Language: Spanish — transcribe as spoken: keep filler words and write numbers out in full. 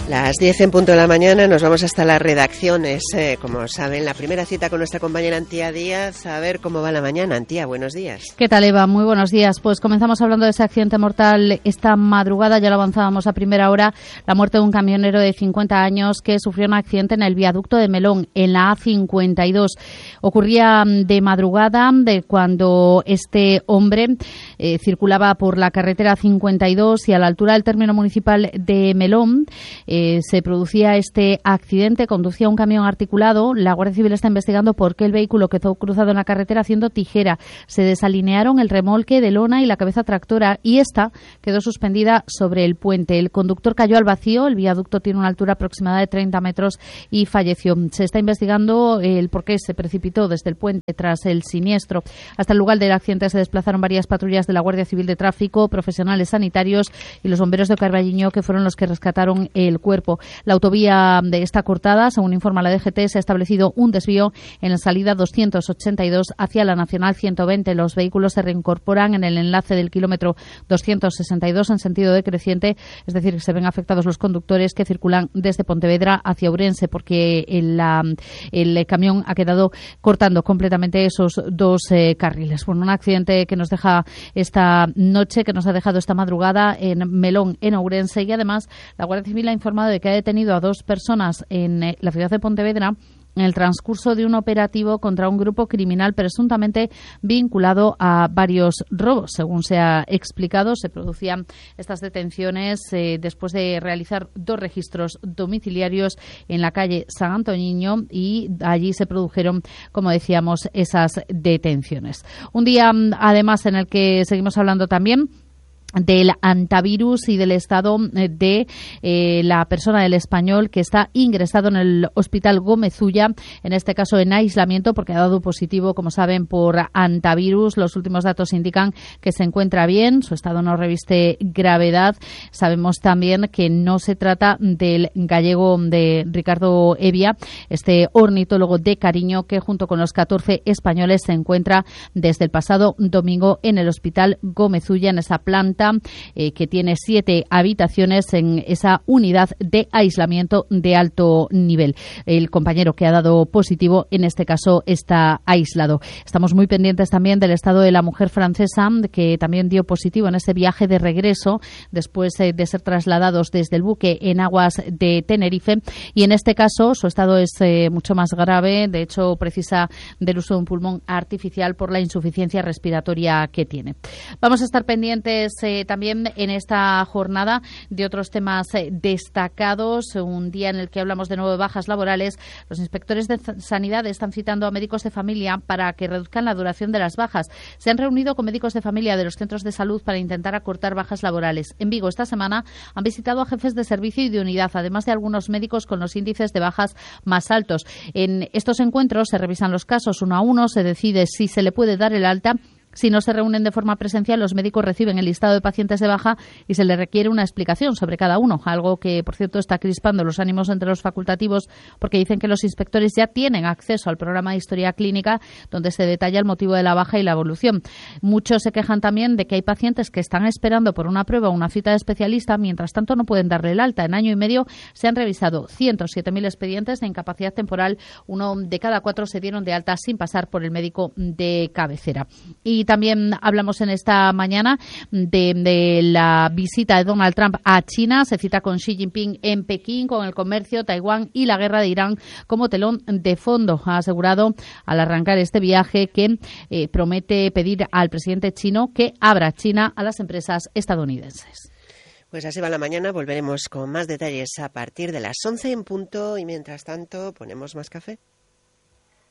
Las diez en punto de la mañana nos vamos hasta las redacciones. Eh, como saben, la primera cita con nuestra compañera Antía Díaz, a ver cómo va la mañana. Antía, buenos días. ¿Qué tal, Eva? Muy buenos días. Pues comenzamos hablando de ese accidente mortal esta madrugada, ya lo avanzábamos a primera hora, la muerte de un camionero de cincuenta años que sufrió un accidente en el viaducto de Melón, en la A cincuenta y dos. Ocurría de madrugada, de cuando este hombre eh, circulaba por la carretera cincuenta y dos y a la altura del término municipal de Melón, eh, Eh, se producía este accidente, conducía un camión articulado. La Guardia Civil está investigando por qué el vehículo quedó cruzado en la carretera haciendo tijera. Se desalinearon el remolque de lona y la cabeza tractora y esta quedó suspendida sobre el puente. El conductor cayó al vacío, el viaducto tiene una altura aproximada de treinta metros y falleció. Se está investigando el por qué se precipitó desde el puente tras el siniestro. Hasta el lugar del accidente se desplazaron varias patrullas de la Guardia Civil de Tráfico, profesionales sanitarios y los bomberos de Carballiño, que fueron los que rescataron el cuerpo. La autovía está cortada, según informa la D G T, se ha establecido un desvío en la salida doscientos ochenta y dos hacia la Nacional ciento veinte. Los vehículos se reincorporan en el enlace del kilómetro doscientos sesenta y dos en sentido decreciente, es decir, que se ven afectados los conductores que circulan desde Pontevedra hacia Ourense, porque el, la, el camión ha quedado cortando completamente esos dos eh, carriles. Bueno, un accidente que nos deja esta noche, que nos ha dejado esta madrugada en Melón, en Ourense, y además la Guardia Civil ha informado de que ha detenido a dos personas en eh, la ciudad de Pontevedra en el transcurso de un operativo contra un grupo criminal presuntamente vinculado a varios robos. Según se ha explicado, se producían estas detenciones eh, después de realizar dos registros domiciliarios en la calle San Antoniño y allí se produjeron, como decíamos, esas detenciones. Un día, además, en el que seguimos hablando también del antivirus y del estado de eh, la persona del español que está ingresado en el Hospital Gómez Ulla, en este caso en aislamiento porque ha dado positivo, como saben, por antivirus. Los últimos datos indican que se encuentra bien, su estado no reviste gravedad. Sabemos también que no se trata del gallego de Ricardo Evia, este ornitólogo de cariño que junto con los catorce españoles se encuentra desde el pasado domingo en el Hospital Gómez Ulla, en esa planta Eh, que tiene siete habitaciones en esa unidad de aislamiento de alto nivel. El compañero que ha dado positivo, en este caso, está aislado. Estamos muy pendientes también del estado de la mujer francesa, que también dio positivo en ese viaje de regreso después eh, de ser trasladados desde el buque en aguas de Tenerife. Y en este caso, su estado es eh, mucho más grave. De hecho, precisa del uso de un pulmón artificial por la insuficiencia respiratoria que tiene. Vamos a estar pendientes Eh, también en esta jornada de otros temas eh, destacados. Un día en el que hablamos de nuevo de bajas laborales. Los inspectores de sanidad están citando a médicos de familia para que reduzcan la duración de las bajas. Se han reunido con médicos de familia de los centros de salud para intentar acortar bajas laborales. En Vigo esta semana han visitado a jefes de servicio y de unidad, además de algunos médicos con los índices de bajas más altos. En estos encuentros se revisan los casos uno a uno, se decide si se le puede dar el alta. Si no se reúnen de forma presencial, los médicos reciben el listado de pacientes de baja y se les requiere una explicación sobre cada uno, algo que, por cierto, está crispando los ánimos entre los facultativos porque dicen que los inspectores ya tienen acceso al programa de historia clínica donde se detalla el motivo de la baja y la evolución. Muchos se quejan también de que hay pacientes que están esperando por una prueba o una cita de especialista, mientras tanto no pueden darle el alta. En año y medio se han revisado ciento siete mil expedientes de incapacidad temporal, uno de cada cuatro se dieron de alta sin pasar por el médico de cabecera. Y también hablamos en esta mañana de, de la visita de Donald Trump a China. Se cita con Xi Jinping en Pekín, con el comercio, Taiwán y la guerra de Irán como telón de fondo. Ha asegurado al arrancar este viaje que eh, promete pedir al presidente chino que abra China a las empresas estadounidenses. Pues así va la mañana. Volveremos con más detalles a partir de las once en punto y mientras tanto ponemos más café.